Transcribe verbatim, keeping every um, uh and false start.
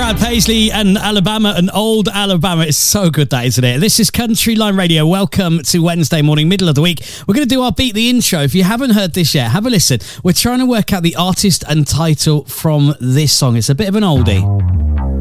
Brad Paisley and Alabama, and Old Alabama. Is so good, that, isn't it? This is Country Line Radio. Welcome to Wednesday morning, middle of the week. We're going to do our Beat the intro. If you haven't heard this yet, have a listen. We're trying to work out the artist and title from this song. It's a bit of an oldie.